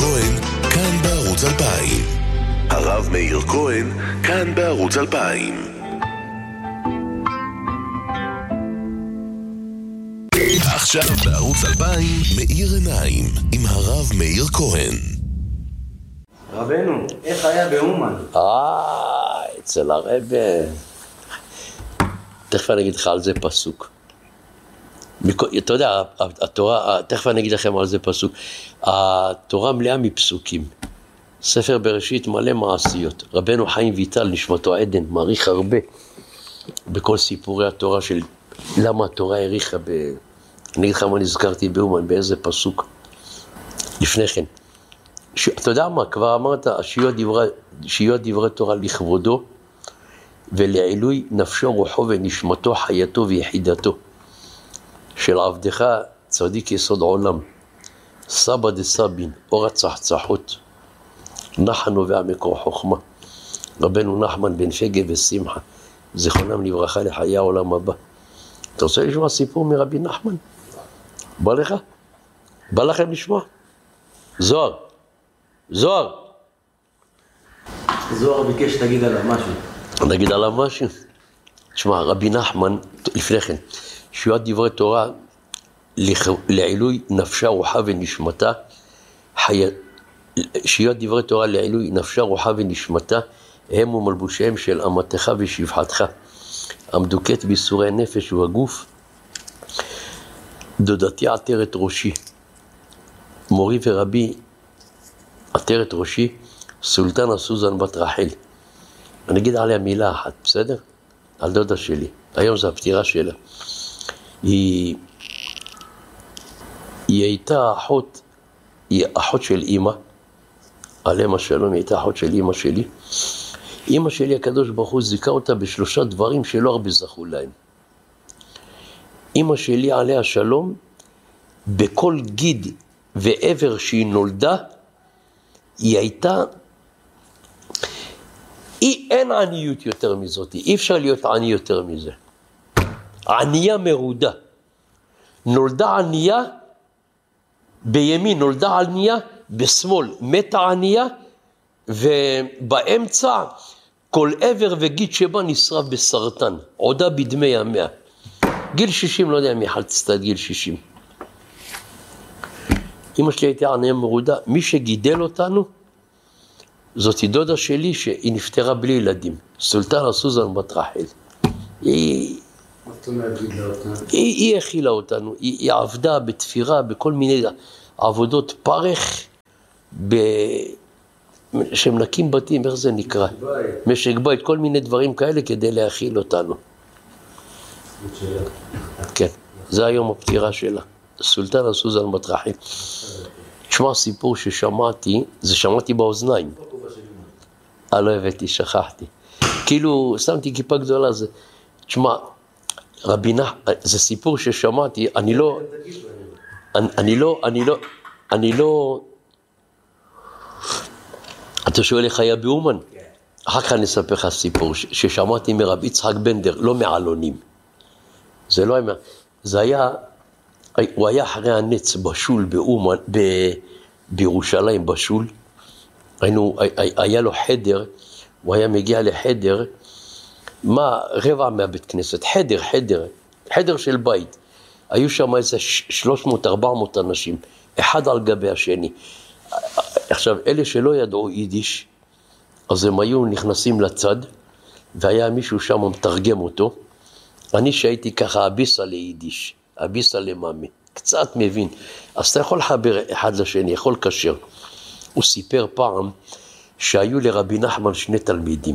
כהן, כאן בערוץ 2000. הרב מאיר כהן, כאן בערוץ 2000. עכשיו בערוץ 2000, מאיר עיניים, עם הרב מאיר כהן. רבנו, איך היה באומן? אצל הרב, תכף אני אגיד לך על זה פסוק. אתה יודע, התורה, תכף אני אגיד לכם על זה פסוק. התורה מלאה מפסוקים. ספר בראשית מלא מעשיות. רבנו חיים ויטל, נשמתו עדן, מעריך הרבה בכל סיפורי התורה של למה התורה העריכה אני אגיד לך מה נזכרתי באומן, באיזה פסוק לפני כן. אתה יודע מה, כבר אמרת, שיהיו דברי תורה לכבודו ולעילוי נפשו רוחו ונשמתו חייתו ויחידתו של עבדך צדיק יסוד עולם, סבא דסבין, אור הצחצחות, נחנו ועמקו חוכמה, רבנו נחמן בן פגה ושמחה, זכרונם לברכה לחיי העולם הבא. אתה רוצה לשמוע סיפור מרבי נחמן? בא לך? בא לכם לשמוע? זוהר. זוהר ביקש שתגיד עליו משהו. נגיד עליו משהו? תשמע, רבי נחמן, לפני כן, שיהיו דברי תורה לעילוי נפשה רוחה ונשמתה, שיהיו דברי תורה לעילוי נפשה רוחה ונשמתה, הם ומלבושיהם של אמתך ושבחתך, המדוקת ביסורי הנפש והגוף, דודתי עטרת ראשי, מורי ורבי עטרת ראשי, סולטנה סוזן בת רחל. אני אגיד עליה מילה אחת, בסדר? על דודה שלי. היום זו הפטירה שלה. היא הייתה אחות של אמא, עליהם השלום, היא הייתה אחות של אמא שלי. אמא שלי הקדוש ברוך הוא זיכה אותה בשלושה דברים שלא הרבה זכו להם. אמא שלי עליה השלום, בכל גיד ועבר שהיא נולדה, היא הייתה, אין עניות יותר מזאת, אי אפשר להיות עני יותר מזה. ענייה מרודה. נולדה ענייה בימין, נולדה ענייה בשמאל, מתה ענייה, ובאמצע כל עבר וגיד שבה נשרף בסרטן, עודה בדמי ימיה. גיל 60, לא יודע מי חלצת עד גיל 60. אמא שלי הייתה ענייה מרודה, מי שגידל אותנו, זאת דודה שלי שהיא נפטרה בלי ילדים, סולטנה סוזן בת רחל. היא הכילה אותנו, היא עבדה בתפירה, בכל מיני עבודות פרח, שמנקים בתים, איך זה נקרא? משק בית, כל מיני דברים כאלה כדי להכיל אותנו. כן, זה היום הפטירה שלה, סולטנה סוזן בת רחל. תשמע סיפור ששמעתי, זה שמעתי באוזניים. לא הבאתי, שכחתי. כאילו, שמתי כיפה גדולה, זה... תשמע, רבינה, זה סיפור ששמעתי, אני לא... אתה שואל איך היה באומן? אחר כך אני אספר לך סיפור ששמעתי מרב יצחק בנדר, לא מעלונים. זה לא היה... זה היה... הוא היה אחרי הנץ בשול באומן, בירושלים בשול. היה לו חדר, הוא היה מגיע לחדר, רבע מהבית כנסת, חדר של בית. היו שם איזה 300-400 אנשים, אחד על גבי השני. עכשיו, אלה שלא ידעו יידיש, אז הם היו נכנסים לצד, והיה מישהו שם מתרגם אותו. אני שהייתי ככה אביסה ליידיש, אביסה למאמי, קצת מבין. אז אתה יכול לחבר אחד לשני, יכול קשר. הוא סיפר פעם שהיו לרבי נחמן שני תלמידים.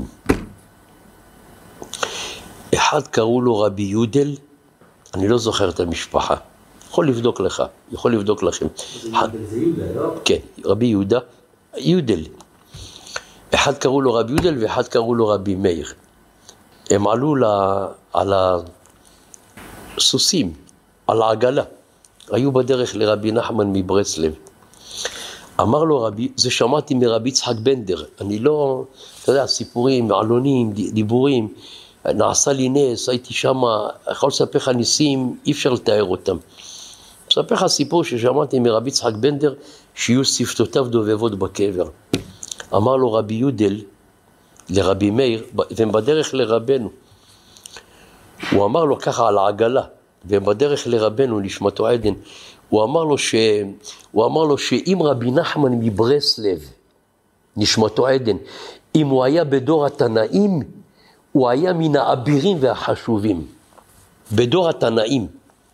אחד קראו לו רבי יודל, אני לא זוכר את המשפחה. יכול לבדוק לך, יכול לבדוק לכם. זה יהודה, לא? כן, רבי יהודה, יודל. אחד קראו לו רבי יודל ואחד קראו לו רבי מאיר. הם עלו על הסוסים, על העגלה. היו בדרך לרבי נחמן מברסלב. אמר לו רבי, זה שמעתי מרבי יצחק בנדר, אני לא, אתה יודע, סיפורים, מעלונים, דיבורים, נעשה לי נס, הייתי שם, יכול לספר לך ניסים, אי אפשר לתאר אותם. מספר לך סיפור ששמעתי מרבי יצחק בנדר, שיהיו שפתותיו דובבות בקבר. אמר לו רבי יודל לרבי מאיר, והם בדרך לרבנו. הוא אמר לו ככה על העגלה, והם בדרך לרבנו, נשמתו עדן. הוא אמר לו שאם רבי נחמן מברסלב, נשמתו עדן, אם הוא היה בדור התנאים, הוא היה מן האבירים והחשובים. בדור התנאים.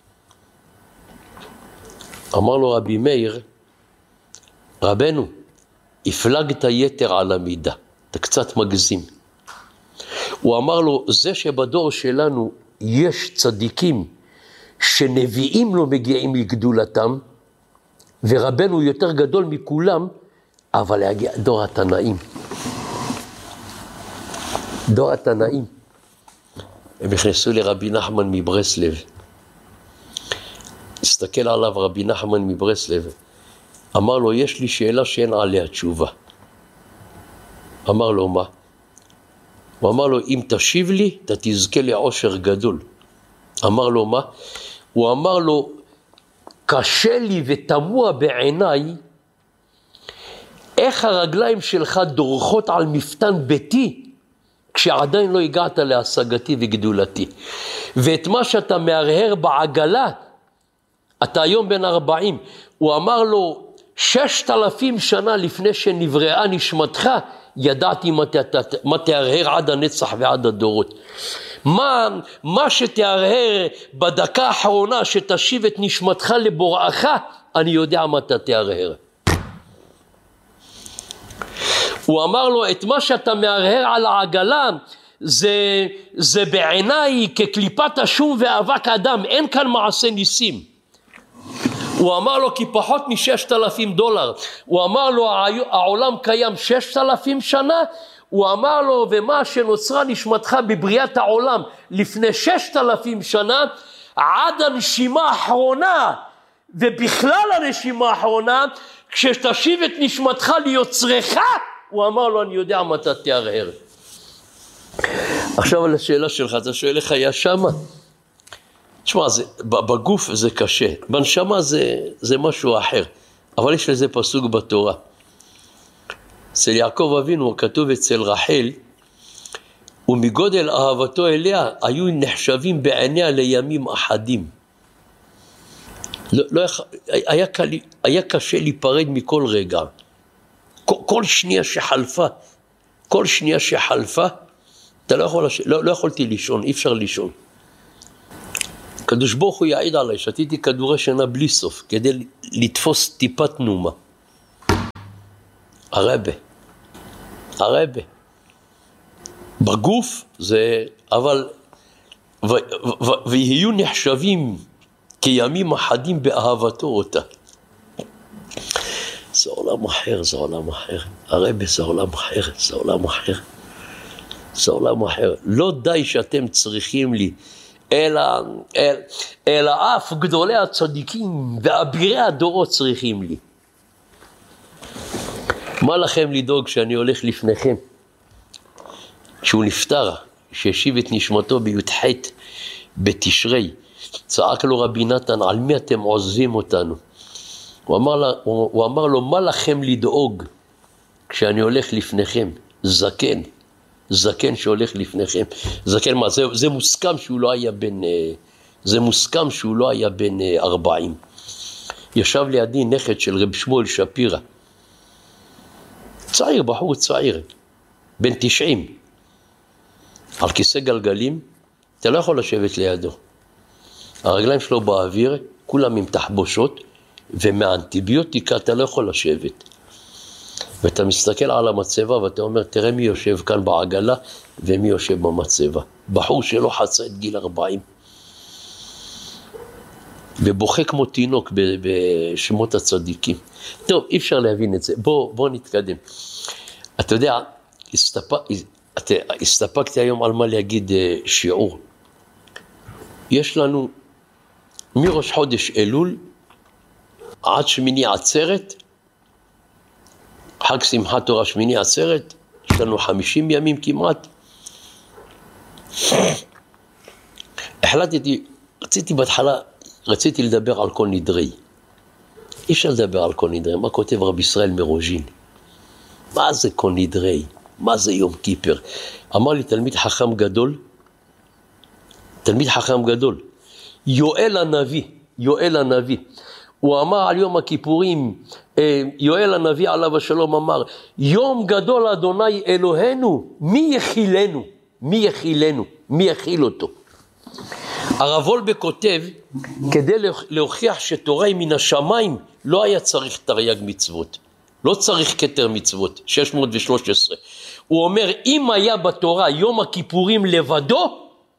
אמר לו רבי מאיר, רבנו, הפלגת יתר על המידה, אתה קצת מגזים. הוא אמר לו, זה שבדור שלנו יש צדיקים שנביאים לא מגיעים לגדולתם, ורבנו יותר גדול מכולם, אבל להגיע דור התנאים. דור התנאים. הם נכנסו לרבי נחמן מברסלב. הסתכל עליו רבי נחמן מברסלב, אמר לו, יש לי שאלה שאין עליה תשובה. אמר לו, מה? הוא אמר לו, אם תשיב לי, אתה תזכה לעושר גדול. אמר לו, מה? הוא אמר לו, קשה לי ותמוה בעיניי, איך הרגליים שלך דורכות על מפתן ביתי, כשעדיין לא הגעת להשגתי וגדולתי. ואת מה שאתה מהרהר בעגלה, אתה היום בן 40, הוא אמר לו, 6,000 שנה לפני שנבראה נשמתך, ידעתי מה תהרהר עד הנצח ועד הדורות. מה שתהרהר בדקה האחרונה שתשיב את נשמתך לבוראך, אני יודע מה אתה תהרהר. הוא אמר לו, את מה שאתה מהרהר על העגלה, זה בעיניי כקליפת השום ואבק אדם, אין כאן מעשה ניסים. הוא אמר לו, כי פחות $6,000. הוא אמר לו, העולם קיים 6,000 שנה, הוא אמר לו, ומה שנוצרה נשמתך בבריאת העולם לפני 6,000 שנה, עד הנשימה האחרונה, ובכלל הנשימה האחרונה, כשתשיב את נשמתך ליוצרך, הוא אמר לו, אני יודע מה אתה תהרהר. עכשיו על השאלה שלך, אתה שואל איך היה שמה? תשמע, בגוף זה קשה, בנשמה זה משהו אחר, אבל יש לזה פסוק בתורה. אצל יעקב אבינו כתוב אצל רחל, ומגודל אהבתו אליה היו נחשבים בעיניה לימים אחדים. היה קשה להיפרד מכל רגע. כל שנייה שחלפה, אתה לא יכולתי לישון, אי אפשר לישון. הקדוש ברוך הוא יעיד עליי, שתיתי כדורי שינה בלי סוף, כדי לתפוס טיפת נומה. הרבה. בגוף זה, אבל, ויהיו נחשבים כימים אחדים באהבתו אותה. זה עולם אחר. הרבה זה עולם אחר. לא די שאתם צריכים לי, אלא אף גדולי הצדיקים ואבירי הדורות צריכים לי. מה לכם לדאוג שאני הולך לפניכם? שהוא נפטר, שהשיב את נשמתו בי"ח בתשרי, צעק לו רבי נתן, על מי אתם עוזבים אותנו? הוא אמר לו, מה לכם לדאוג כשאני הולך לפניכם? זקן שהולך לפניכם. זקן מה? זה מוסכם שהוא לא היה בן 40. ישב לידי נכד של רב שמואל שפירא. בחור צעיר, בן 90. על כיסא גלגלים, אתה לא יכול לשבת לידו. הרגליים שלו באוויר, כולם עם תחבושות, ומהאנטיביוטיקה אתה לא יכול לשבת. ואתה מסתכל על המצבה ואתה אומר, תראה מי יושב כאן בעגלה ומי יושב במצבה. בחור שלא חצה את גיל 40. ובוכה כמו תינוק בשמות הצדיקים. טוב, אי אפשר להבין את זה. בוא נתקדם. אתה יודע, הסתפקתי היום על מה להגיד שיעור. יש לנו מראש חודש אלול עד שמיני עצרת, חג שמחת תורה שמיני עצרת, יש לנו 50 ימים כמעט. רציתי בהתחלה לדבר על כל נדרי. אי אפשר לדבר על קונידרי. מה כותב רבי ישראל מרוז'ין? מה זה קונידרי? מה זה יום כיפר? אמר לי תלמיד חכם גדול, יואל הנביא, הוא אמר על יום הכיפורים, יואל הנביא עליו השלום אמר, יום גדול אדוני אלוהינו, מי יכיל אותו? הרב וולבה כותב, כדי להוכיח שתורה היא מן השמיים, לא היה צריך תרי"ג מצוות, לא צריך כתר מצוות, 613. הוא אומר, אם היה בתורה יום הכיפורים לבדו,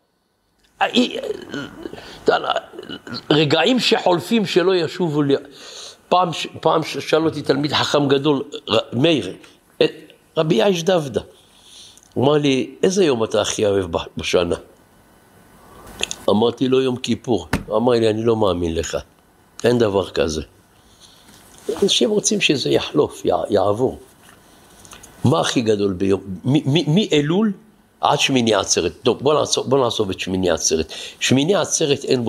רגעים שחולפים שלא ישובו לי. פעם שאל אותי תלמיד חכם גדול, מאיר, רבי יעיש דוודה, הוא אמר לי, איזה יום אתה הכי אוהב בשנה? אמרתי לו, יום כיפור. אמר לי, אני לא מאמין לך, אין דבר כזה. אנשים רוצים שזה יחלוף, יעבור. מה הכי גדול ביום? מאלול עד שמיני עצרת. טוב, בוא נעזוב את שמיני עצרת. שמיני עצרת אין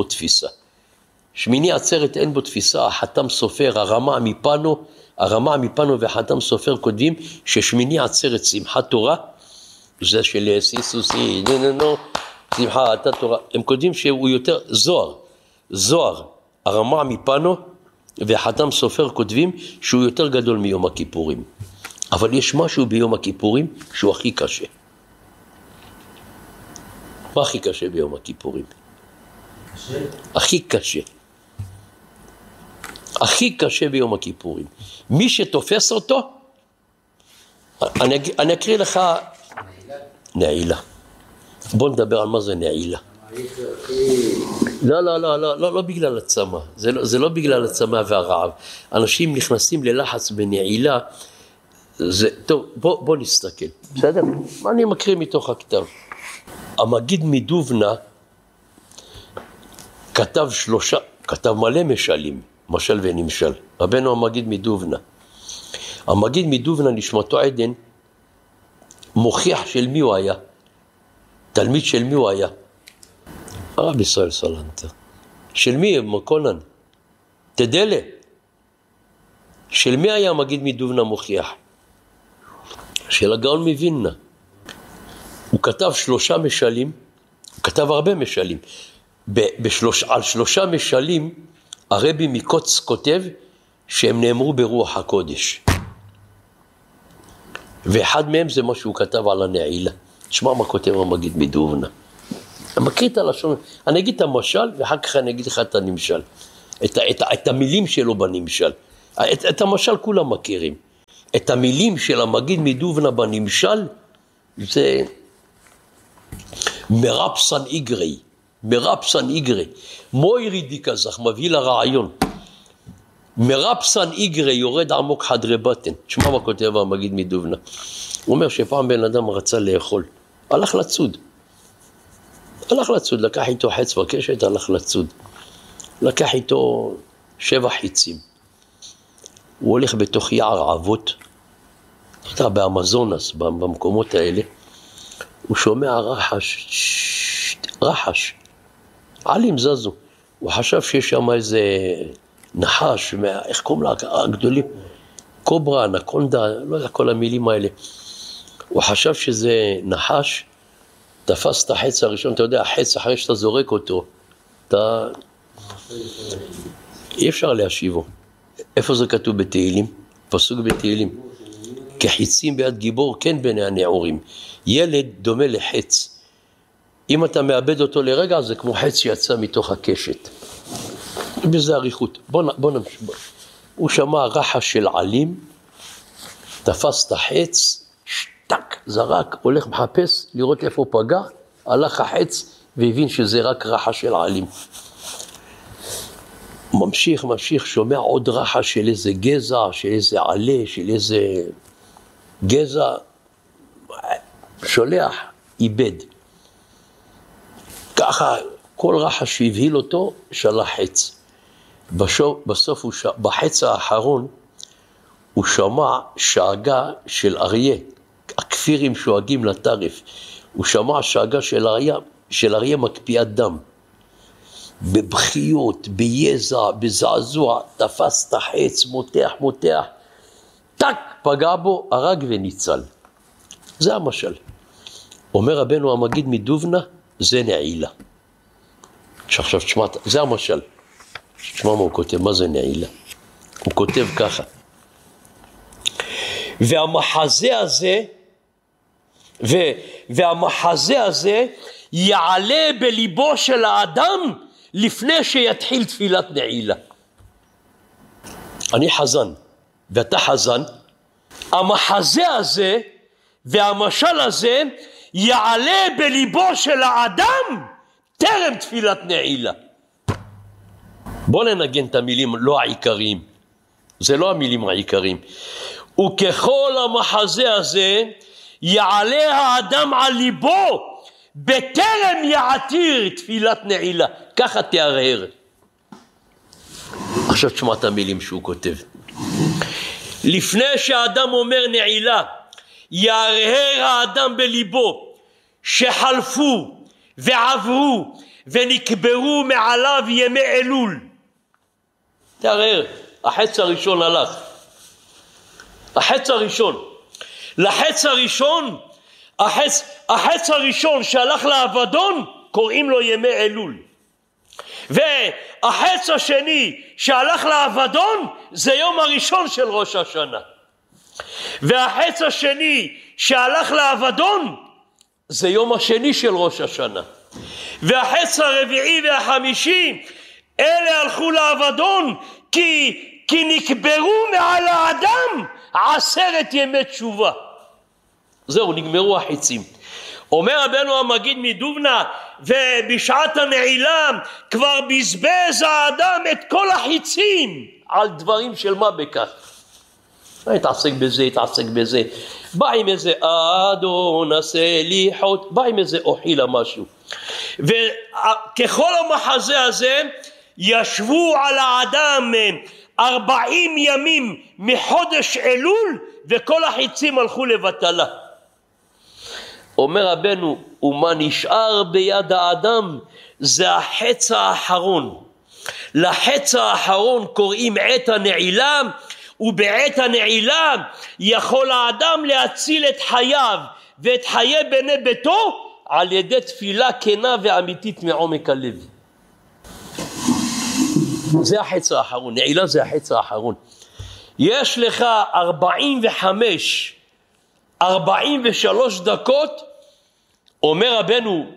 בו תפיסה. החתם סופר, הרמה מפנו וחתם סופר כותבים ששמיני עצרת שמחת תורה, זה של סיסוסי, שמחת התורה. הם כותבים שהוא יותר זוהר, הרמה מפנו וחתם סופר כותבים שהוא יותר גדול מיום הכיפורים. אבל יש משהו ביום הכיפורים שהוא הכי קשה. מה הכי קשה ביום הכיפורים? הכי קשה ביום הכיפורים. מי שתופס אותו, אני אקריא לך נעילה. בוא נדבר על מה זה נעילה. לא בגלל הצמא. זה לא בגלל הצמא והרעב. אנשים נכנסים ללחץ בנעילה. טוב, בוא נסתכל. בסדר? אני מקריא מתוך הכתב. המגיד מדובנה כתב מלא משלים, משל ונמשל. רבנו המגיד מדובנה. המגיד מדובנה נשמתו עדן, מוכיח של מי הוא היה. תלמיד של מי הוא היה? הרב ישראל סלנטר. של מי? מקונן. תדלה. של מי היה המגיד מדובנה מוכיח? של הגאון מווילנה. הוא כתב 3 משלים, הוא כתב הרבה משלים. על 3 משלים, הרבי מקוץ כותב שהם נאמרו ברוח הקודש. ואחד מהם זה מה שהוא כתב על הנעילה. תשמע מה כותב המגיד מדובנה. אני מקריא את הלשון, אני אגיד את המשל ואחר כך אני אגיד לך את הנמשל. את המילים שלו בנמשל. את המשל כולם מכירים. את המילים של המגיד מדובנה בנמשל, זה מרפסן איגרי, מוירי דיקזך, מביא לרעיון. מרפסן איגרי יורד עמוק חדרי בטן. תשמע מה כותב המגיד מדובנה. הוא אומר שפעם בן אדם רצה לאכול, הלך לצוד, לקח איתו חץ וקשת, הלך לצוד. לקח איתו 7 חיצים. הוא הולך בתוך יער אבות, באמזונס, במקומות האלה, הוא שומע רחש, עלים זזו. הוא חשב שיש שם איזה נחש, איך קוראים לה, הגדולים, קוברה, נקונדה, לא יודע כל המילים האלה. הוא חשב שזה נחש, תפס את החץ הראשון, אתה יודע, החץ אחרי שאתה זורק אותו, אי אפשר להשיבו. איפה זה כתוב בתהילים? פסוק בתהילים. כחיצים ביד גיבור, כן בני הנעורים. ילד דומה לחץ. אם אתה מאבד אותו לרגע, זה כמו חץ שיצא מתוך הקשת. בזה אריכות. בוא נמשיך. הוא שמע רחש של עלים, תפס את החץ, שטק, זרק, הולך מחפש לראות איפה פגע, הלך החץ והבין שזה רק רחש של עלים. ממשיך, שומע עוד רחש של איזה גזע, של איזה עלה, של איזה גזע, שולח, איבד. ככה כל רחש שהבהיל אותו, שלח חץ. בסוף, בחץ האחרון, הוא שמע שאגה של אריה, הכפירים שואגים לטרף. הוא שמע שאגה של אריה מקפיאת דם. בבחיות, ביזע, בזעזוע, תפס את החץ, מותח, טק, פגע בו, הרג וניצל. זה המשל. אומר רבנו המגיד מדובנה, זה נעילה. שעכשיו תשמע, זה המשל. תשמע מה הוא כותב, מה זה נעילה? הוא כותב ככה. והמחזה הזה יעלה בליבו של האדם לפני שיתחיל תפילת נעילה. אני חזן ואתה חזן. המחזה הזה והמשל הזה יעלה בליבו של האדם טרם תפילת נעילה. בוא ננגן את המילים לא העיקריים. זה לא המילים העיקריים. וככל המחזה הזה יעלה האדם על ליבו בטרם יעתיר תפילת נעילה. ככה תהרהר. עכשיו תשמע את המילים שהוא כותב. לפני שהאדם אומר נעילה, יהרהר האדם בליבו שחלפו ועברו ונקברו מעליו ימי אלול. תהרהר, החץ הראשון הלך. החץ הראשון. לחץ הראשון, החץ הראשון שהלך לאבדון, קוראים לו ימי אלול. והחץ השני שהלך לאבדון, זה יום הראשון של ראש השנה. והחץ השני שהלך לאבדון, זה יום השני של ראש השנה. והחץ הרביעי והחמישי, אלה הלכו לאבדון, כי נקברו מעל האדם 10 ימי תשובה. זהו, נגמרו החיצים. אומר רבנו המגיד מדובנה, ובשעת הנעילה כבר בזבז האדם את כל החיצים על דברים של מה בכך. התעסק בזה, בא עם איזה אדון עשה ליחות, בא עם איזה אוכילה משהו. וככל המחזה הזה ישבו על האדם 40 ימים מחודש אלול, וכל החיצים הלכו לבטלה. אומר רבנו, ומה נשאר ביד האדם זה החץ האחרון. לחץ האחרון קוראים עת הנעילה, ובעת הנעילה יכול האדם להציל את חייו ואת חיי בני ביתו על ידי תפילה כנה ואמיתית מעומק הלב. זה החץ האחרון, נעילה זה החץ האחרון. יש לך 43 דקות, אומר רבנו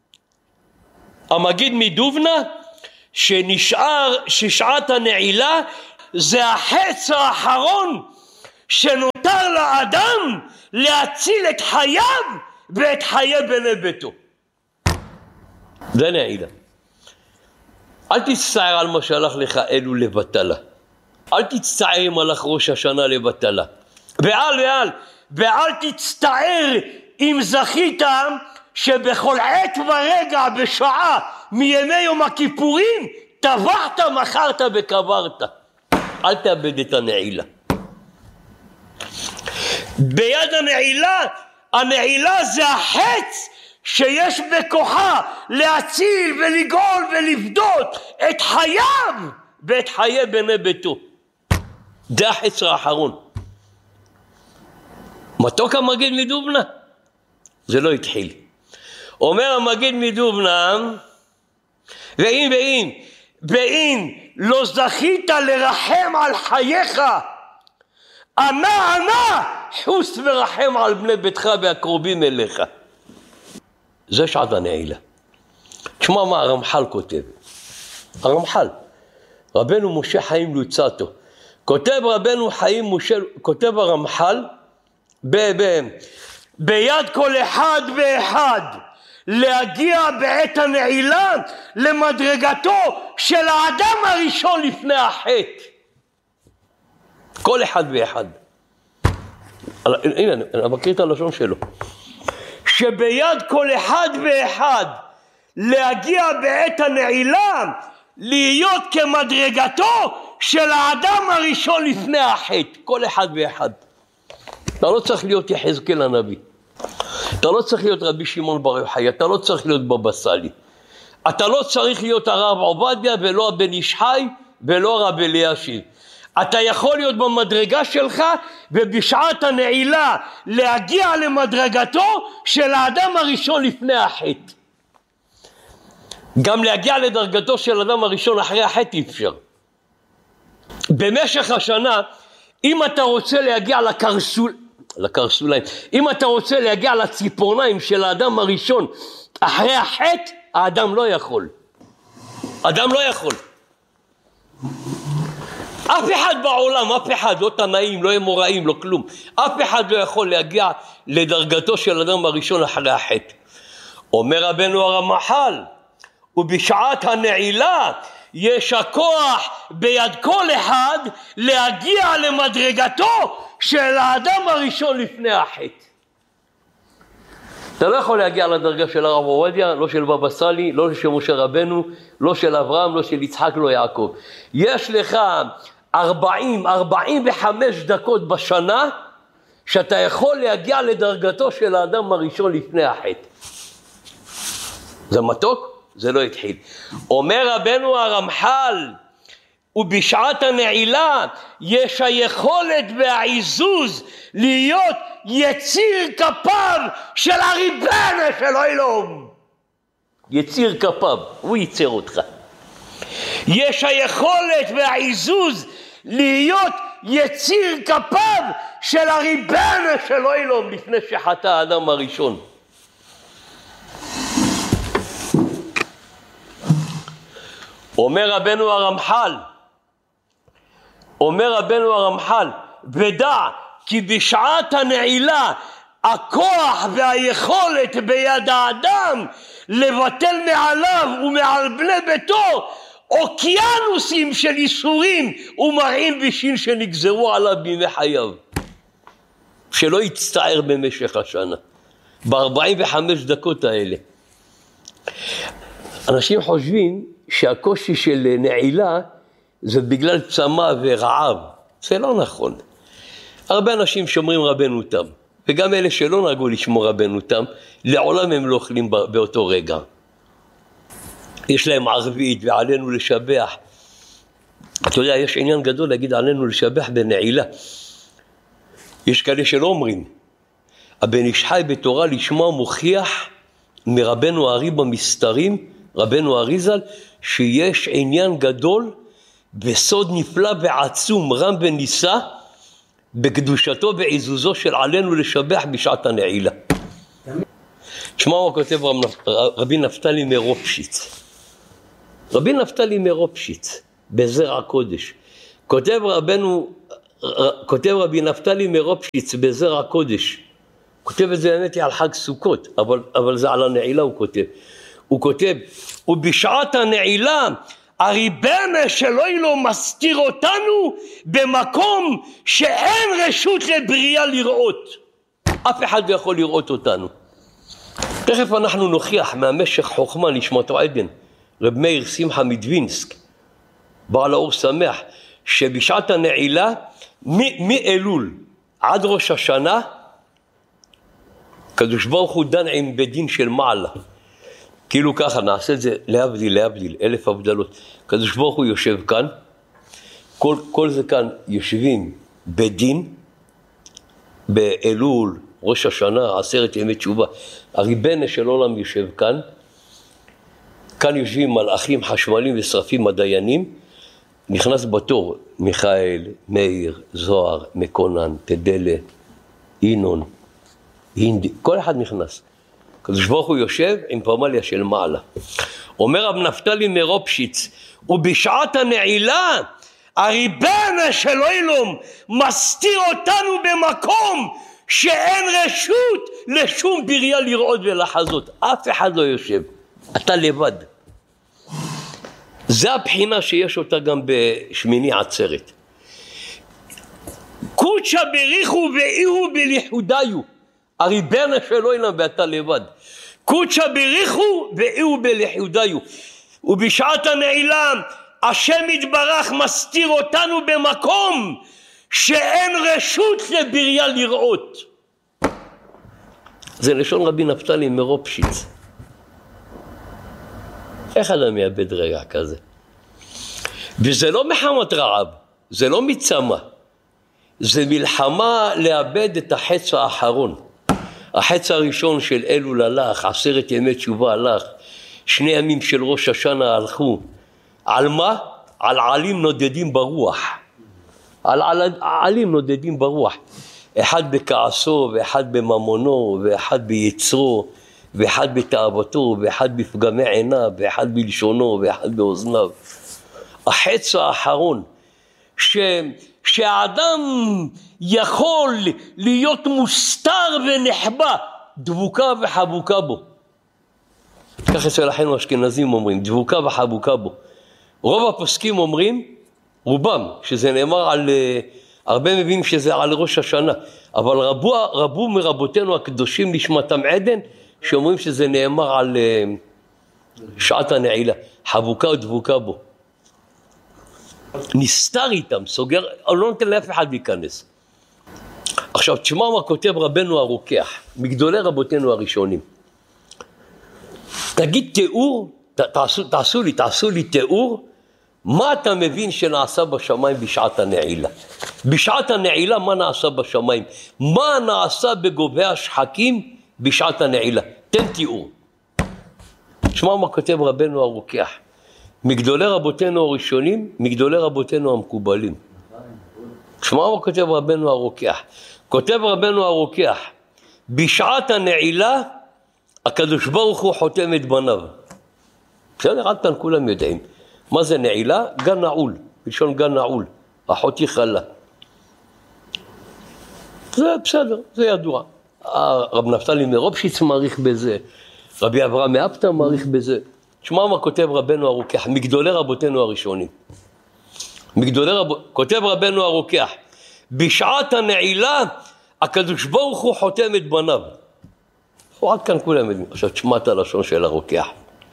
המגיד מדובנה, שנשאר ששעת הנעילה זה החץ האחרון שנותר לאדם להציל את חייו ואת חיי בני ביתו. זה נעילה. אל תצטער על מה שהלך לך אלו לבטלה. אל תצטער אם הלך ראש השנה לבטלה. ואל תצטער אם זכית שבכל עת ורגע בשעה מימי יום הכיפורים טבחת, מכרת וקברת. אל תאבד את הנעילה. ביד הנעילה זה החץ שיש בכוחה להציל ולגאול ולפדות את חייו ואת חיי בני ביתו. זה החץ האחרון. מתוק המגיד מדובנה? זה לא התחיל. אומר המגיד מדובנה, ואם לא זכית לרחם על חייך, אנא חוס ורחם על בני ביתך והקרובים אליך. זה שעת הנעילה. תשמע מה הרמח"ל כותב. הרמח"ל, רבנו משה חיים לוצאטו, כותב כותב הרמח"ל, ביד כל אחד ואחד להגיע בעת הנעילה למדרגתו של האדם הראשון לפני החטא. כל אחד ואחד. הנה, אני מכיר את הלשון שלו. שביד כל אחד ואחד להגיע בעת הנעילה להיות כמדרגתו של האדם הראשון לפני החטא. כל אחד ואחד. אתה לא צריך להיות יחזקאל הנביא. אתה לא צריך להיות רבי שמעון בר יוחאי, אתה לא צריך להיות בבא סאלי. אתה לא צריך להיות הרב עובדיה ולא הבן איש חי ולא רב אלישיב. אתה יכול להיות במדרגה שלך ובשעת הנעילה להגיע למדרגתו של האדם הראשון לפני החטא. גם להגיע לדרגתו של האדם הראשון אחרי החטא אפשר. במשך השנה, אם אתה רוצה להגיע לקרסוליים, אם אתה רוצה להגיע לציפורניים של האדם הראשון אחרי החטא, האדם לא יכול. אדם לא יכול. אף אחד בעולם, אף אחד, לא תנאים, לא אמוראים, לא כלום. אף אחד לא יכול להגיע לדרגתו של האדם הראשון אחרי החטא. אומר רבנו הרמח"ל, ובשעת הנעילה יש הכוח ביד כל אחד להגיע למדרגתו של האדם הראשון לפני החטא. אתה לא יכול להגיע לדרגה של הרב עובדיה, לא של בבא סאלי, לא של משה רבנו, לא של אברהם, לא של יצחק, לא יעקב. יש לך 45 דקות בשנה שאתה יכול להגיע לדרגתו של האדם הראשון לפני החטא. זה מתוק? זה לא התחיל. אומר רבנו הרמח"ל, ובשעת הנעילה יש היכולת והעיזוז להיות יציר כפיו של הריבונו של עולם. יציר כפיו, הוא ייצר אותך. יש היכולת והעיזוז להיות יציר כפיו של הריבונו של עולם לפני שחטא האדם הראשון. אומר רבנו הרמח"ל, ודע כי בשעת הנעילה הכוח והיכולת ביד האדם לבטל מעליו ומעל בני ביתו אוקיינוסים של איסורים ומרעים בישין שנגזרו עליו בימי חייו, שלא יצטער במשך השנה ב-45 דקות האלה. אנשים חושבים שהקושי של נעילה זה בגלל צמא ורעב. זה לא נכון. הרבה אנשים שומרים רבנותם, וגם אלה שלא נהגו לשמור רבנותם, לעולם הם לא אוכלים באותו רגע. יש להם ערבית ועלינו לשבח. אתה יודע, יש עניין גדול להגיד עלינו לשבח בנעילה. יש כאלה שלא אומרים. הבן איש חי בתורה לשמוע מוכיח מרבנו הארי במסתרים, רבנו הארי ז"ל, שיש עניין גדול בסוד נפלא ועצום רם ונישא בקדושתו ועיזוזו של עלינו לשבח בשעת הנעילה. תשמע מה כותב רבי נפתלי מרופשיץ. רבי נפתלי מרופשיץ בזרע הקודש. כותב רבי נפתלי מרופשיץ בזרע הקודש. כותב את זה באמת על חג סוכות, אבל זה על הנעילה הוא כותב. הוא כותב, ובשעת הנעילה הריבונו של עולם מסתיר אותנו במקום שאין רשות לבריאה לראות. אף אחד לא יכול לראות אותנו. תכף אנחנו נוכיח מהמשך חוכמה נשמתו עדן, רב מאיר שמחה מדווינסק, בעל האור שמח, שבשעת הנעילה מאלול עד ראש השנה, קדוש ברוך הוא דן עם בדין של מעלה. כאילו ככה, נעשה את זה להבדיל, אלף הבדלות. קדוש ברוך הוא יושב כאן, כל זה כאן יושבים בדין, באלול, ראש השנה, 10 ימי תשובה. הריבונו של עולם יושב כאן, כאן יושבים מלאכים חשמלים ושרפים הדיינים, נכנס בתור מיכאל, מאיר, זוהר, מקונן, תדלה, אינון, הינדי, כל אחד נכנס. קדוש ברוך הוא יושב עם פמליה של מעלה. אומר רב נפתלי מרופשיץ, ובשעת הנעילה הריבונו של עולם מסתיר אותנו במקום שאין רשות לשום בריאה לראות ולחזות. אף אחד לא יושב, אתה לבד. זה הבחינה שיש אותה גם בשמיני עצרת. קודשא בריחו ואיהו בליחודיו, הריבונו של עולם ואתה לבד. קודשא בריחו ואיהו בליחודיו. ובשעת הנעילה השם יתברך מסתיר אותנו במקום שאין רשות לבריאה לראות. זה לשון רבי נפתלי מרופשיץ. איך אדם מאבד רגע כזה? וזה לא מחמת רעב, זה לא מצמא. זה מלחמה לאבד את החץ האחרון. החץ הראשון של אלול הלך, 10 ימי תשובה הלך, 2 ימים של ראש השנה הלכו. על מה? על עלים נודדים ברוח. על עלים נודדים ברוח. אחד בכעסו, ואחד בממונו, ואחד ביצרו, ואחד בתאוותו, ואחד בפגמי עיניו, ואחד בלשונו, ואחד באוזניו. החץ האחרון, שהאדם יכול להיות מוסתר ונחבא, דבוקה וחבוקה בו. כך אצל אחינו האשכנזים אומרים, דבוקה וחבוקה בו. רוב הפוסקים אומרים, רובם, שזה נאמר על, הרבה מבינים שזה על ראש השנה, אבל רבו מרבותינו הקדושים נשמתם עדן, שאומרים שזה נאמר על שעת הנעילה, חבוקה ודבוקה בו. נסתר איתם, סוגר, לא נותן לאף אחד להיכנס. עכשיו, תשמע מה כותב רבנו הרוקח, מגדולי רבותינו הראשונים. תגיד תיאור, תעשו לי תיאור, מה אתה מבין שנעשה בשמיים בשעת הנעילה? בשעת הנעילה מה נעשה בשמיים? מה נעשה בגובי השחקים בשעת הנעילה? תן תיאור. תשמע מה כותב רבנו הרוקח. מגדולי רבותינו הראשונים, מגדולי רבותינו המקובלים. תשמע מה כותב רבנו הרוקח. כותב רבנו הרוקח, בשעת הנעילה, הקדוש ברוך הוא חותם את בניו. בסדר, עד כאן כולם יודעים. מה זה נעילה? גן נעול, בלשון גן נעול, אחותי חלה. זה בסדר, זה ידוע. רב נפתלי מרופשיץ מעריך בזה, רבי אברהם מאפתא מעריך בזה. תשמע מה כותב רבנו הרוקח, מגדולי רבותינו הראשונים. כותב רבנו הרוקח, בשעת הנעילה, הקדוש ברוך הוא חותם את בניו. עד כאן כולם יודעים. עכשיו תשמע את הלשון של הרוקח.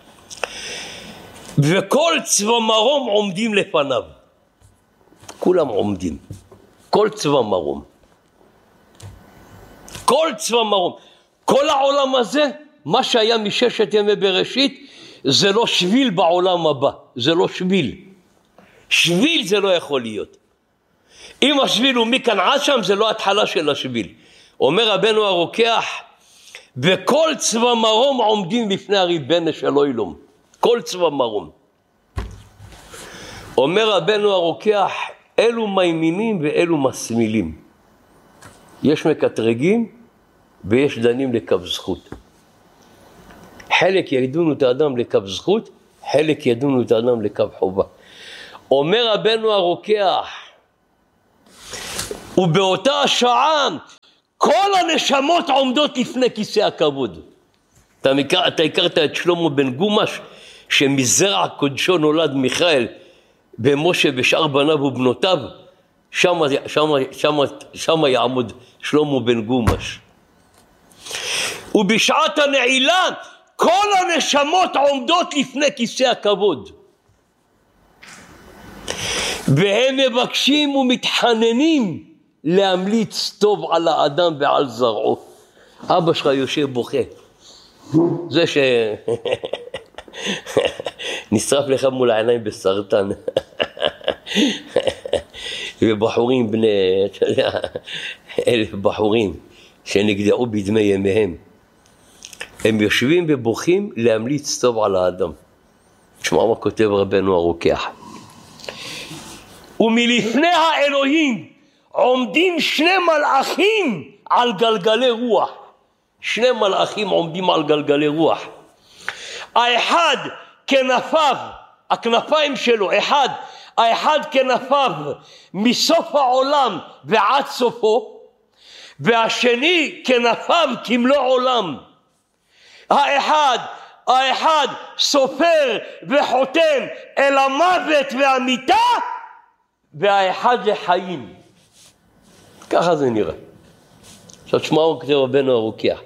וכל צבא מרום עומדים לפניו. כולם עומדים. כל צבא מרום. כל צבא מרום. כל העולם הזה, מה שהיה מששת ימי בראשית, זה לא שביל בעולם הבא. זה לא שביל. שביל זה לא יכול להיות. אם השביל הוא מכאן עד שם, זה לא התחלה של השביל. אומר רבנו הרוקח, וכל צבא מרום עומדים בפני הריבונו של עולם. כל צבא מרום. אומר רבנו הרוקח, אלו מימינים ואלו מסמילים. יש מקטרגים ויש דנים לקו זכות. חלק ידונו את האדם לקו זכות, חלק ידונו את האדם לקו חובה. אומר רבנו הרוקח, ובאותה השעה כל הנשמות עומדות לפני כיסא הכבוד. אתה הכרת את שלמה בן גומש, שמזרע קודשו נולד מיכאל, במשה ושאר בניו ובנותיו, שם יעמוד שלמה בן גומש. ובשעת הנעילה, כל הנשמות עומדות לפני כיסא הכבוד. והם מבקשים ומתחננים להמליץ טוב על האדם ועל זרעו. אבא שלך יושב בוכה. זה נשרף לך מול העיניים בסרטן. ובחורים בני, אתה יודע, 1,000 בחורים שנגדעו בדמי ימיהם. הם יושבים ובוכים להמליץ טוב על האדם. תשמע מה כותב רבנו הרוקח. ומלפני האלוהים עומדים 2 מלאכים על גלגלי רוח. 2 מלאכים עומדים על גלגלי רוח. האחד כנפיו, הכנפיים שלו, האחד כנפיו מסוף העולם ועד סופו, והשני כנפיו כמלוא עולם. האחד סופר וחותם אל המוות והמיטה, והאחד לחיים. ככה זה נראה. עכשיו תשמעו כתב רבנו הרוקח.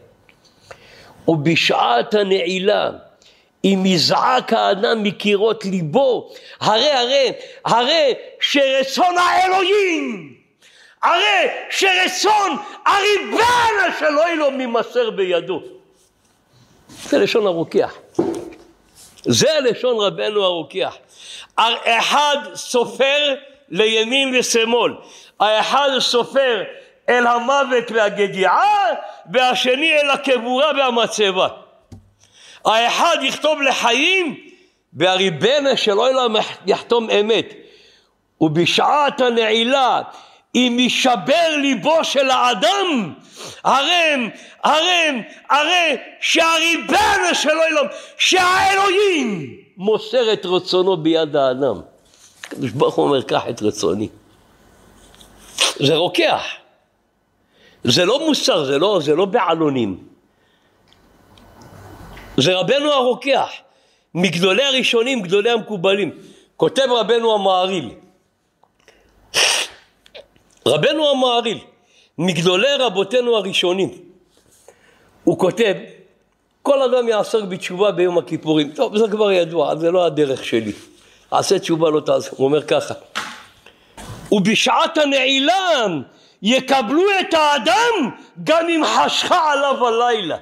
ובשעת הנעילה, אם יזעק האדם מקירות ליבו, הרי שרצון האלוהים, הרי שרצון הריבונו של עולם ממסר בידו. זה לשון הרוקח. זה לשון רבנו הרוקח. האחד סופר לימין ושמאל, האחד סופר אל המוות והגדיעה, והשני אל הקבורה והמצבה. האחד יכתוב לחיים, והריבנה שלא יחתום אמת. ובשעת הנעילה, אם יישבר ליבו של האדם, הרי שהריבנה שלו אלוהים, שהאלוהים מוסר את רצונו ביד האדם. הקדוש ברוך הוא אומר, קח את רצוני. זה רוקח. זה לא מוסר, זה לא בעלונים. זה רבנו הרוקח. מגדולי הראשונים, גדולי המקובלים. כותב רבנו המעריל. רבנו המעריל, מגדולי רבותינו הראשונים. הוא כותב, כל אדם יעסוק בתשובה ביום הכיפורים. טוב, זה כבר ידוע, זה לא הדרך שלי. עשה תשובה לא תעשה. הוא אומר ככה. ובשעת הנעילה יקבלו את האדם גם אם חשכה עליו הלילה.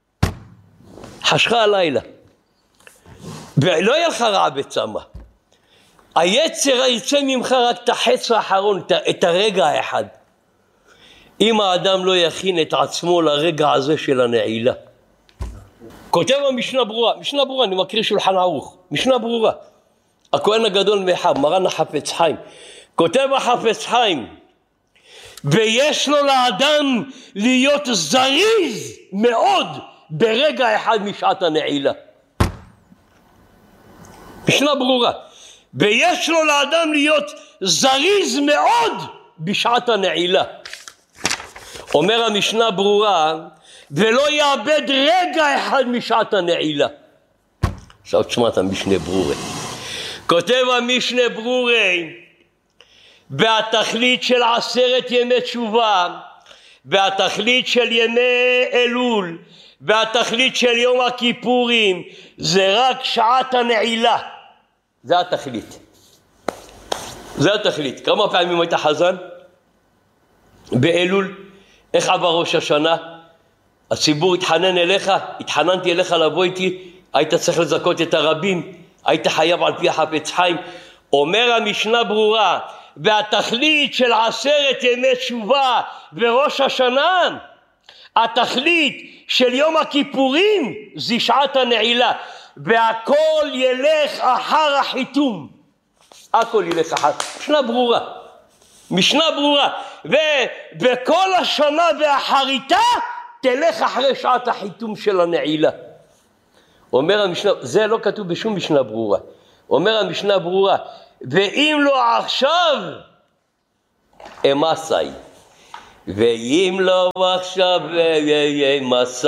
חשכה הלילה. ולא יהיה לך רע בצמא. היצר יצא ממך רק את החץ האחרון, את הרגע האחד. אם האדם לא יכין את עצמו לרגע הזה של הנעילה. כותב המשנה ברורה, משנה ברורה, אני מקריא שולחן ערוך, משנה ברורה. הכהן הגדול מאחיו, מרן החפץ חיים. כותב החפץ חיים, ויש לו לאדם להיות זריז מאוד ברגע אחד משעת הנעילה. משנה ברורה. ויש לו לאדם להיות זריז מאוד בשעת הנעילה. אומר המשנה ברורה, ולא יאבד רגע אחד משעת הנעילה. עכשיו תשמע את המשנה ברורה. כותב המשנה ברורה, והתכלית של 10 ימי תשובה, והתכלית של ימי אלול, והתכלית של יום הכיפורים, זה רק שעת הנעילה. זה התכלית. זה התכלית. כמה פעמים היית חזן? באלול. איך עבר ראש השנה? הציבור התחנן אליך, התחננתי אליך לבוא איתי, היית צריך לזכות את הרבים, היית חייב על פי החפץ חיים. אומר המשנה ברורה, והתכלית של 10 ימי תשובה וראש השנה, התכלית של יום הכיפורים זה שעת הנעילה. והכל ילך אחר החיתום. הכל ילך אחר. משנה ברורה. משנה ברורה. ובכל השנה ואחריתה תלך אחרי שעת החיתום של הנעילה. אומר המשנה, זה לא כתוב בשום משנה ברורה. אומר המשנה ברורה, ואם לא עכשיו, אמסי. ואם לא עכשיו, אמסי.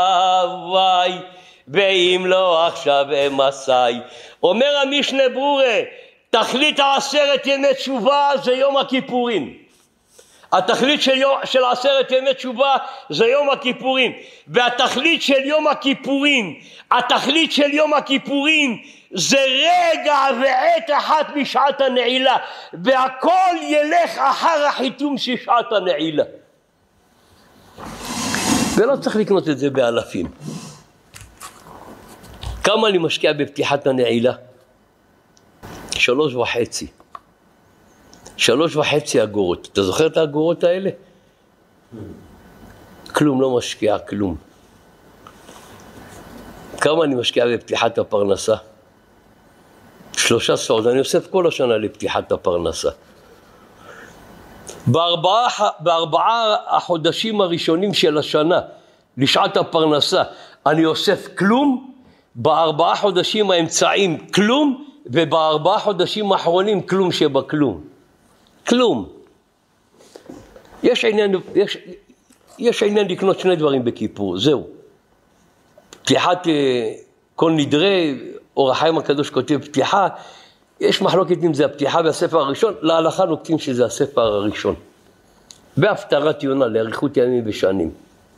ואם לא עכשיו אמסי. אומר המשנה ברורה, תכלית 10 ימי תשובה זה יום הכיפורים. התכלית של 10 ימי תשובה זה יום הכיפורים. והתכלית של יום הכיפורים, התכלית של יום הכיפורים זה רגע ועת אחת בשעת הנעילה. והכל ילך אחר החיתום של שעת הנעילה. ולא צריך לקנות את זה באלפים. כמה אני משקיע בפתיחת הנעילה? 3.5. 3.5 אגורות. אתה זוכר את האגורות האלה? כלום, לא משקיע כלום. כמה אני משקיע בפתיחת הפרנסה? 3 סעוד. אני אוסף כל השנה לפתיחת הפרנסה. בארבעה החודשים הראשונים של השנה, לשעת הפרנסה, אני אוסף כלום. ב4 חודשים האמצעים כלום, וב4 חודשים האחרונים כלום שבכלום. כלום. יש עניין לקנות 2 דברים בכיפור, זהו. פתיחת כל נדרי, אור החיים הקדוש כותב פתיחה, יש מחלוקת אם זה הפתיחה והספר הראשון, להלכה נוקטים שזה הספר הראשון. בהפטרת יונה, לאריכות ימים ושנים.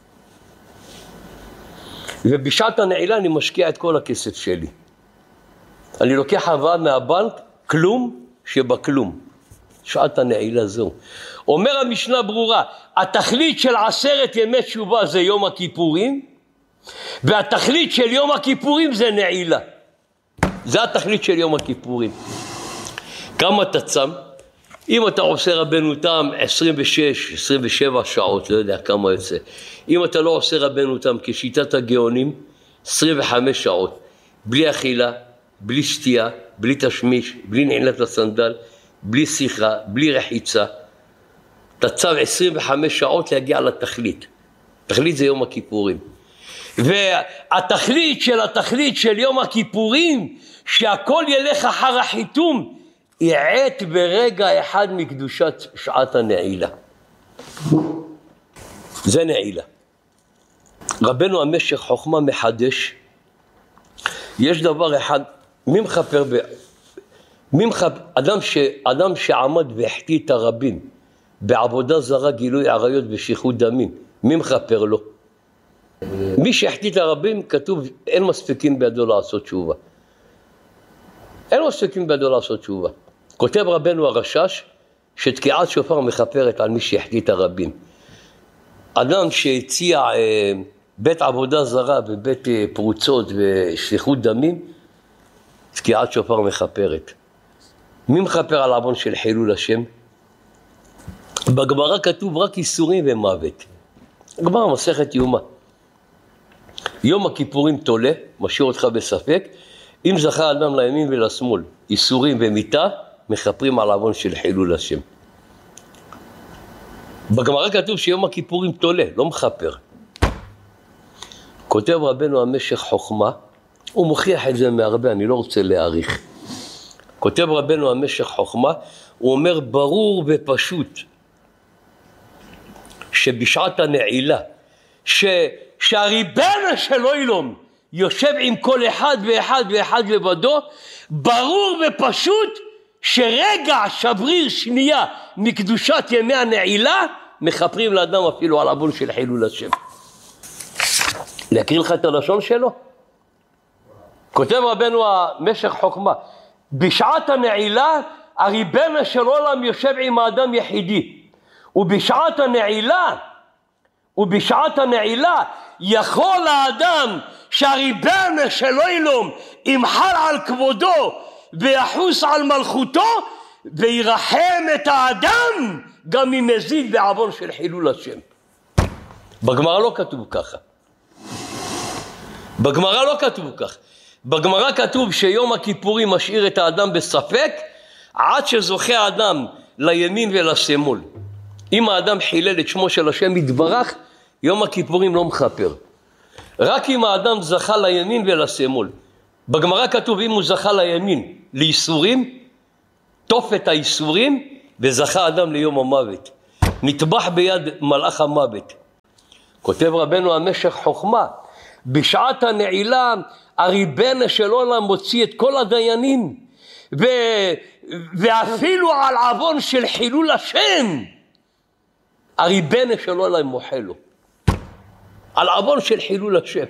ובשעת הנעילה אני משקיע את כל הכסף שלי. אני לוקח הלוואה מהבנק, כלום שבכלום. שעת הנעילה זו. אומר המשנה ברורה, התכלית של 10 ימי תשובה זה יום הכיפורים, והתכלית של יום הכיפורים זה נעילה. זה התכלית של יום הכיפורים. כמה אתה צם? אם אתה עושה רבנו תם 26, 27 שעות, לא יודע כמה יוצא. אם אתה לא עושה רבנו תם כשיטת הגאונים, 25 שעות. בלי אכילה, בלי שתייה, בלי תשמיש, בלי נעילת הסנדל, בלי שיחה, בלי רחיצה. אתה צם 25 שעות להגיע לתכלית. תכלית זה יום הכיפורים. והתכלית של יום הכיפורים, שהכל ילך אחר החיתום, יעט ברגע אחד מקדושת שעת הנעילה. זה נעילה. רבנו המשך חוכמה מחדש, יש דבר אחד, אדם שעמד והחטיא את הרבים, בעבודה זרה, גילוי עריות ושפיכות דמים, מי מכפר לו? מי שהחטיא את הרבים, כתוב, אין מספיקים בידו לעשות תשובה. אין מספיקים בידו לעשות תשובה. כותב רבנו הרשש, שתקיעת שופר מכפרת על מי שהחטיא את הרבים. אדם שהציע בית עבודה זרה ובית פרוצות ושפיכות דמים, תקיעת שופר מכפרת. מי מכפר על עוון של חילול השם? בגמרא כתוב רק איסורים ומוות. גמרא מסכת יומא. יום הכיפורים תולה, משאיר אותך בספק, אם זכה אדם לימין ולשמאל, איסורים ומיתה, מכפרים על עוון של חילול השם. בגמרא כתוב שיום הכיפורים תולה, לא מכפר. כותב רבנו המשך חוכמה, הוא מוכיח את זה מהרבה, אני לא רוצה להאריך. כותב רבנו המשך חוכמה, הוא אומר ברור ופשוט, שבשעת הנעילה, שהריבונו של עולם יושב עם כל אחד ואחד לבדו, ברור ופשוט שרגע שבריר שנייה מקדושת ימי הנעילה, מכפרים לאדם אפילו על עוון של חילול השם. להקריא לך את הלשון שלו? כותב רבנו המשך חוכמה, בשעת הנעילה הריבונו של עולם יושב עם האדם יחידי, ובשעת הנעילה יכול האדם שהריבונו של עולם ימחל על כבודו ויחוס על מלכותו וירחם את האדם גם אם מזיד בעוון של חילול השם. בגמרא לא כתוב ככה. בגמרא כתוב שיום הכיפורים משאיר את האדם בספק עד שזוכה האדם לימין ולשמאל. אם האדם חילל את שמו של השם יתברך, יום הכיפורים לא מכפר. רק אם האדם זכה לימין ולשמאל. בגמרא כתוב אם הוא זכה לימין לאיסורים, תוף את האיסורים וזכה אדם ליום המוות. נטבח ביד מלאך המוות. כותב רבנו המשך חוכמה, בשעת הנעילה הריבונו של עולם מוציא את כל הדיינים, ואפילו על עוון של חילול השם, הריבונו של עולם מוחל לו. על עוון של חילול השם.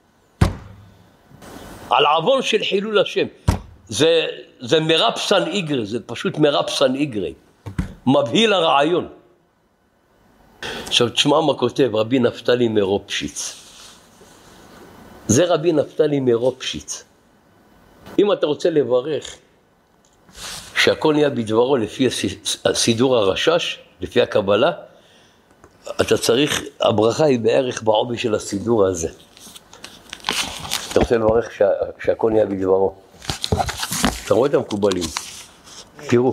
על עוון של חילול השם. זה מרב סנהדרין, זה פשוט מרב סנהדרין. מבהיל הרעיון. עכשיו תשמע מה כותב רבי נפתלי מרופשיץ. זה רבי נפתלי מרופשיץ. אם אתה רוצה לברך שהכל נהיה בדברו לפי סידור הרשש, לפי הקבלה, אתה צריך, הברכה היא בערך בעובי של הסידור הזה. אתה רוצה לברך שהכל נהיה בדברו. אתה רואה את המקובלים. תראו,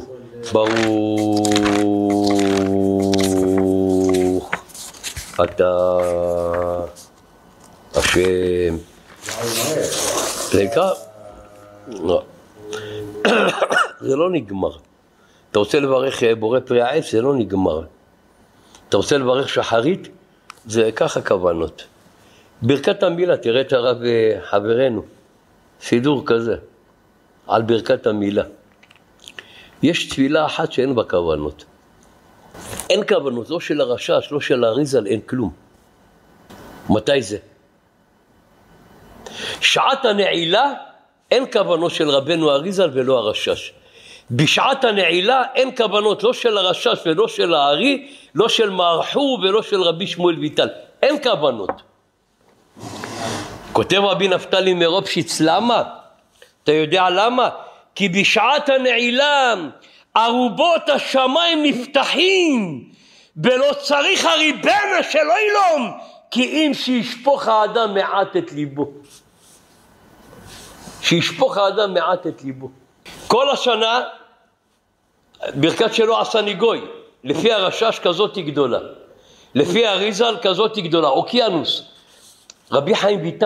ברוך אתה השם. זה נקרא? לא. זה לא נגמר. אתה רוצה לברך בורא פרי העץ? זה לא נגמר. אתה רוצה לברך שחרית? זה ככה כוונות. ברכת המילה, תראה את הרב חברנו, סידור כזה, על ברכת המילה. יש תפילה אחת שאין בה כוונות. אין כוונות, לא של הרשש, לא של האריזל, אין כלום. מתי זה? שעת הנעילה אין כוונות של רבנו האריזל ולא הרשש. בשעת הנעילה אין כוונות לא של הרשש ולא של הארי, לא של מערכו ולא של רבי שמואל ויטל. אין כוונות. כותב רבי נפתלי מרופשיץ, למה? אתה יודע למה? כי בשעת הנעילה ארובות השמיים נפתחים, ולא צריך הריבנה של אילום, כי אם שישפוך האדם מעט את ליבו. שישפוך האדם מעט את ליבו. כל השנה ברכת שלא עשני גוי, לפי הרשש כזאת גדולה, לפי הריזל כזאת גדולה, אוקיינוס. רבי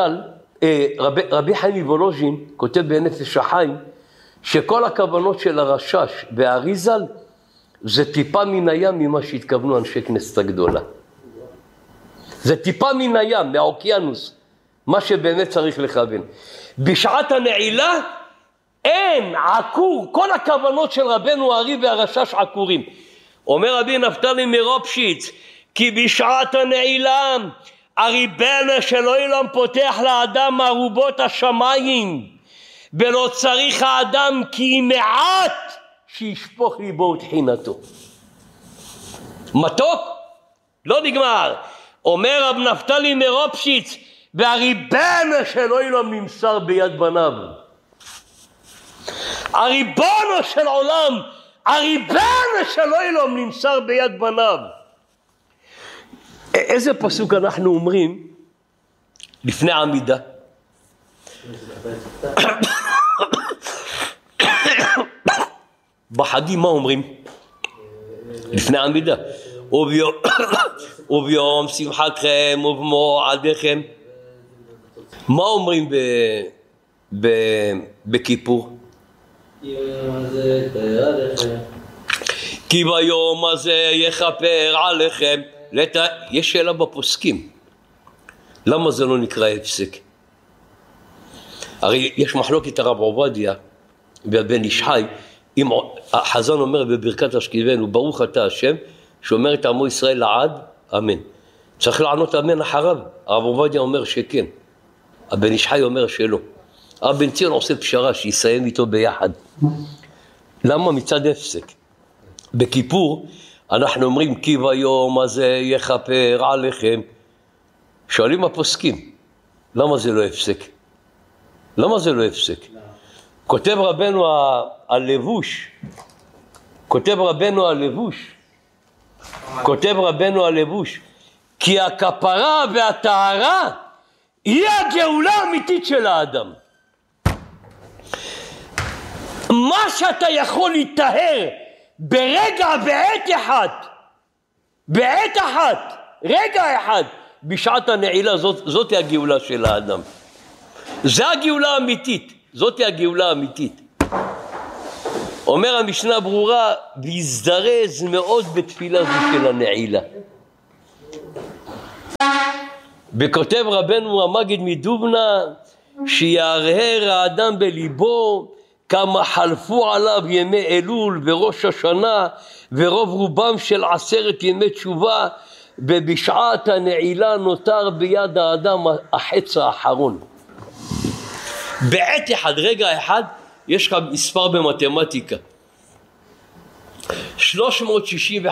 חיים מוולוז'ין כותב בנפש החיים, שכל הכוונות של הרשש והריזל זה טיפה מן הים ממה שהתכוונו אנשי כנסת הגדולה. זה טיפה מן הים, מהאוקיינוס, מה שבאמת צריך לכוון. בשעת הנעילה אין עקור, כל הכוונות של רבנו הארי והרשש עקורים. אומר רבי נפתלי מרופשיץ, כי בשעת הנעילה הריבנה של אילם פותח לאדם ארובות השמיים, ולא צריך האדם כי מעט שישפוך ליבו ותחינתו. מתוק? לא נגמר. אומר רב נפתלי מרופשיץ, והריבנה של אילם נמסר ביד בניו. הריבונו של עולם, הריבנה של אילם נמסר ביד בניו. איזה פסוק אנחנו אומרים לפני עמידה? בחגים מה אומרים? לפני עמידה. וביום שמחתכם ובמועדיכם. מה אומרים בכיפור? כי ביום הזה יכפר עליכם. יש שאלה בפוסקים, למה זה לא נקרא הפסק? הרי יש מחלוקת הרב עובדיה והבן איש חי, אם החזן אומר בברכת השכיבנו ברוך אתה השם, שאומר את עמו ישראל לעד, אמן. צריך לענות אמן אחריו. הרב עובדיה אומר שכן, הבן איש חי אומר שלא. הרב בן ציון עושה פשרה שיסיים איתו ביחד. למה מצד הפסק? בכיפור אנחנו אומרים כי ביום הזה יכפר עליכם. שואלים הפוסקים, למה זה לא הפסק? למה זה לא הפסק? כותב רבנו הלבוש, כותב רבנו הלבוש, כי הכפרה והטהרה היא הגאולה האמיתית של האדם. מה שאתה יכול להתאר ברגע, בעת אחת, רגע אחד, בשעת הנעילה, זאת הגאולה של האדם. זה הגאולה האמיתית, זאת הגאולה האמיתית. אומר המשנה ברורה, והזדרז מאוד בתפילה זו של הנעילה. וכותב רבנו המגיד מדובנה, שיהרהר האדם בליבו, כמה חלפו עליו ימי אלול וראש השנה ורוב רובם של 10 ימי תשובה, ובשעת הנעילה נותר ביד האדם החץ האחרון. בעת אחד, רגע אחד, יש לך מספר במתמטיקה 365